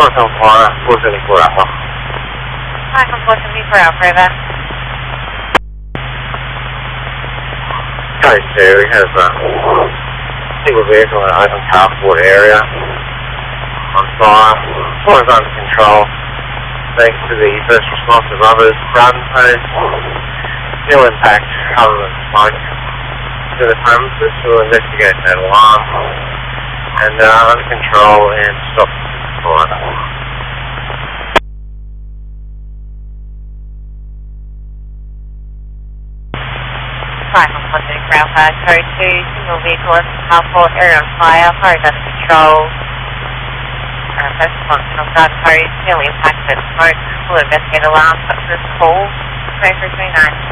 Hotel Fire, 474 Alpha. Hi, 474 Alpha, over. Code 2, we have a single vehicle in an open carport area on fire. Fire is under control thanks to the first response of others. Garden post, no impact other than smoke to the premises. We'll investigate that alarm and under control and stop the fire. Hi, 474 Alpha, code 2, single vehicle in the carport area on fire. Fire is under control. First response on garden post, no impact, but smoke. We'll investigate alarm, success call, 2339.